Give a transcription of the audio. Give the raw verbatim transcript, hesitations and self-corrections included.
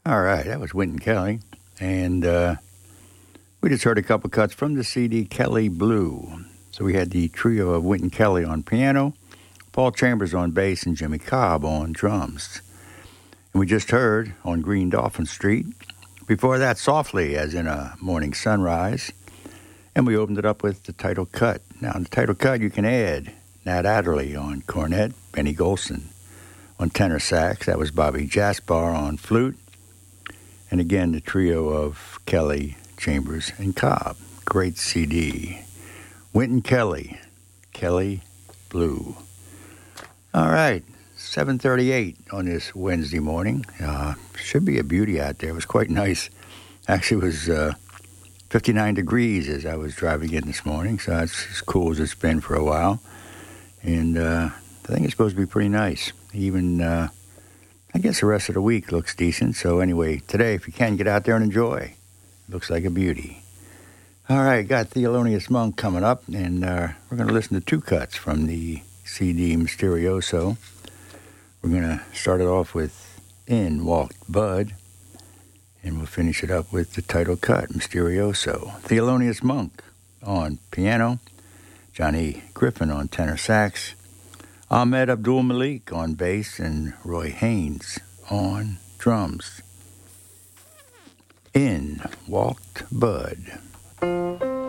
All right, that was Wynton Kelly. And uh, we just heard a couple cuts from the C D Kelly Blue. So we had the trio of Wynton Kelly on piano, Paul Chambers on bass, and Jimmy Cobb on drums. And we just heard on Green Dolphin Street. Before that, Softly, as in a morning sunrise. And we opened it up with the title cut. Now, in the title cut, you can add Nat Adderley on cornet, Benny Golson on tenor sax. That was Bobby Jaspar on flute. And again, the trio of Kelly, Chambers, and Cobb. Great C D. Wynton Kelly, Kelly Blue. All right, seven thirty-eight on this Wednesday morning. Uh, should be a beauty out there. It was quite nice. Actually, it was uh, fifty-nine degrees as I was driving in this morning, so that's as cool as it's been for a while. And uh, I think it's supposed to be pretty nice. Even, uh, I guess the rest of the week looks decent. So anyway, today, if you can, get out there and enjoy. It looks like a beauty. All right, got Thelonious Monk coming up, and uh, we're going to listen to two cuts from the C D Mysterioso. We're going to start it off with In Walked Bud, and we'll finish it up with the title cut, Mysterioso. Thelonious Monk on piano, Johnny Griffin on tenor sax, Ahmed Abdul Malik on bass, and Roy Haynes on drums. In Walked Bud.